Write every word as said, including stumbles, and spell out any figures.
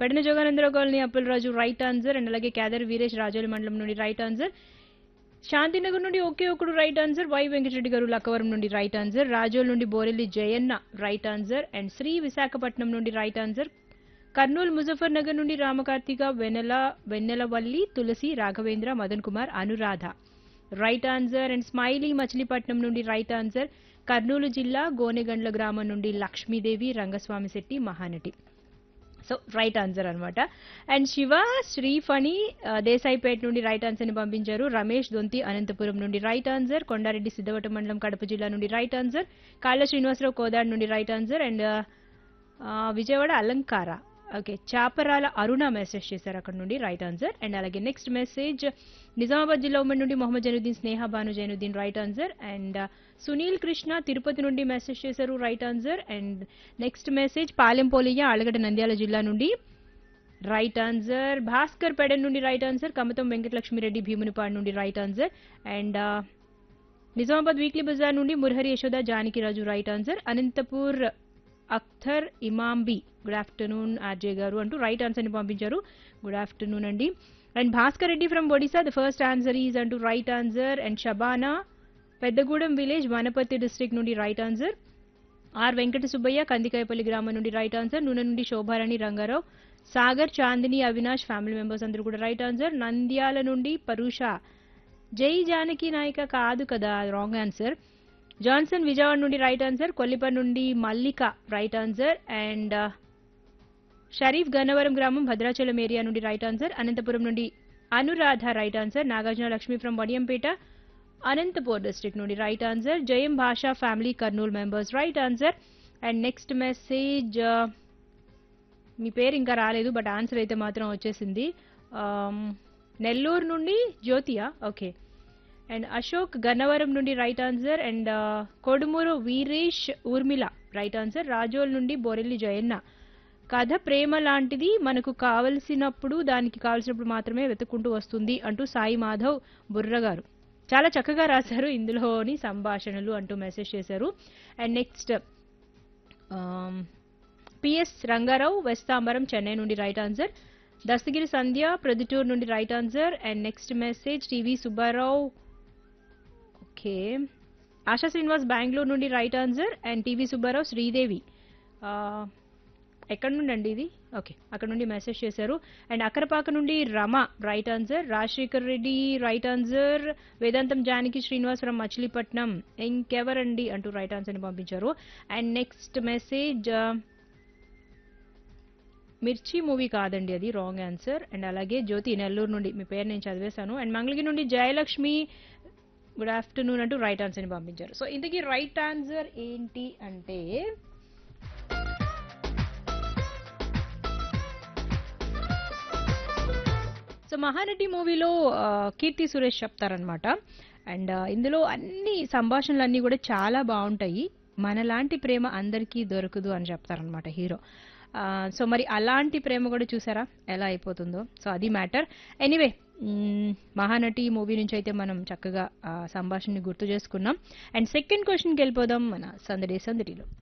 Pedana Jogananda Rao colony Appalaraju right answer. And అలాగే కేదార్ వీరేష్ రాజోలి మండలం నుండి రైట్ ఆన్సర్. శాంతినగర్ నుండి ఒకే ఒకడు రైట్ ఆన్సర్. వై వెంకటరెడ్డి గారు లక్కవరం నుండి రైట్ ఆన్సర్. రాజోల్ నుండి Borelli Jayanna right answer. And Shri Visakhapatnam నుండి రైట్ ఆన్సర్. కర్నూలు ముజఫర్ నగర్ నుండి రామకార్తిక వెన్నెల వెన్నెలవల్లి తులసి Raghavendra Madan Kumar Anuradha right answer. And smiley Machilipatnam నుండి రైట్ ఆన్సర్. కర్నూలు జిల్లా గోనెగండ్ల గ్రామం నుండి Lakshmidevi Rangaswamy Shetty Mahanati. So right answer అనమాట. అండ్ శివ శ్రీఫణి దేశాయిపేట నుండి రైట్ ఆన్సర్ ని పంపించారు. రమేష్ దొంతి అనంతపురం నుండి రైట్ ఆన్సర్. కొండారెడ్డి సిద్ధవట మండలం కడప జిల్లా నుండి రైట్ ఆన్సర్. కాళ్ళ శ్రీనివాసరావు కోదాడ్ నుండి రైట్ ఆన్సర్. అండ్ విజయవాడ అలంకార ఓకే చాపరాల అరుణ మెసేజ్ చేశారు అక్కడ నుండి రైట్ ఆన్సర్. అండ్ అలాగే నెక్స్ట్ మెసేజ్ నిజామాబాద్ జిల్లా ఉమ్మడి నుండి మొహమ్మద్ జైనుద్దీన్ స్నేహ Banu Zainuddin right answer. And Sunil Krishna Tirupati నుండి మెసేజ్ చేశారు right answer. And next message పాలెంపోలియ Allagadda Nandyal జిల్లా నుండి రైట్ ఆన్సర్. భాస్కర్ పెడన్ నుండి రైట్ ఆన్సర్. కమతం వెంకటలక్ష్మిరెడ్డి భీమునిపాడు నుండి right answer. And Nizamabad weekly Bazar నుండి Murahari Yashoda Janakiraju right answer. Anantapur Akhtar Imambi good afternoon RJ గారు అంటూ రైట్ ఆన్సర్ ని పంపించారు. గుడ్ ఆఫ్టర్నూన్ అండి. And Bhaskar Reddy from Odisha the first answer is అంటూ right answer. And Shabana Peddagudem village Wanaparthy district నుండి right answer. Are Venkata Subbaiah Kandikayapalli గ్రామం నుండి రైట్ ఆన్సర్. నూనె నుండి శోభారాణి రంగారావు సాగర్ చాందిని అవినాష్ ఫ్యామిలీ మెంబర్స్ అందరూ కూడా రైట్ ఆన్సర్. నంద్యాల నుండి పరుష జై జానకి నాయక కాదు కదా రాంగ్ ఆన్సర్. జాన్సన్ విజయవాడ నుండి రైట్ ఆన్సర్. కొల్లిపర్ నుండి మల్లిక right answer. And Sharif Gannavaram గ్రామం భద్రాచలం ఏరియా నుండి రైట్ ఆన్సర్. అనంతపురం నుండి Anuradha right answer. Nagarjuna Lakshmi from Vadiyampeta Anantapur district నుండి రైట్ ఆన్సర్. జయం భాషా family Kurnool members right answer. And next message మీ పేరు ఇంకా రాలేదు బట్ ఆన్సర్ అయితే మాత్రం వచ్చేసింది. నెల్లూరు నుండి జ్యోతియా ఓకే. అండ్ అశోక్ గన్నవరం నుండి right answer. And Kodumur Veeresh Urmila right answer. Razole నుండి బోరెల్లి జయన్న కథ ప్రేమ లాంటిది మనకు కావలసినప్పుడు దానికి కావలసినప్పుడు మాత్రమే వెతుక్కుంటూ వస్తుంది అంటూ సాయి మాధవ్ బుర్ర గారు చాలా చక్కగా రాశారు ఇందులోని సంభాషణలు అంటూ మెసేజ్ చేశారు. And next PS Rangarao వెస్తాంబరం Chennai నుండి రైట్ ఆన్సర్. దస్తగిరి సంధ్య ప్రొద్దుటూరు నుండి right answer. And next message TV Subbarao okay ASHA Srinivas Bengaluru నుండి right answer. And TV Subbarao Sridevi ఎక్కడ నుండి అండి ఇది ఓకే అక్కడ నుండి మెసేజ్ చేశారు. అండ్ అక్కరపాక నుండి Rama right answer. Rajasekhar Reddy right answer. Vedantam Janaki Srinivas from Machilipatnam ఇంకెవరండి అంటూ రైట్ ఆన్సర్ ని పంపించారు. అండ్ నెక్స్ట్ మెసేజ్ మిర్చి మూవీ కాదండి అది రాంగ్ ఆన్సర్. అండ్ అలాగే జ్యోతి నెల్లూరు నుండి మీ పేరు నేను చదివేశాను. అండ్ మంగళగిరి నుండి జయలక్ష్మి గుడ్ ఆఫ్టర్నూన్ అంటూ రైట్ ఆన్సర్ ని పంపించారు. సో ఇంతకీ రైట్ ఆన్సర్ ఏంటి అంటే సో మహానటి మూవీలో కీర్తి సురేష్ చెప్తారనమాట. అండ్ ఇందులో అన్ని సంభాషణలు అన్నీ కూడా చాలా బాగుంటాయి. మనలాంటి ప్రేమ అందరికీ దొరకదు అని చెప్తారనమాట హీరో. సో మరి అలాంటి ప్రేమ కూడా చూసారా ఎలా అయిపోతుందో. సో అది మ్యాటర్. ఎనీవే మహానటి మూవీ నుంచి అయితే మనం చక్కగా సంభాషణని గుర్తు చేసుకున్నాం. అండ్ సెకండ్ క్వశ్చన్కి వెళ్ళిపోదాం మన సందడి సందడిలో.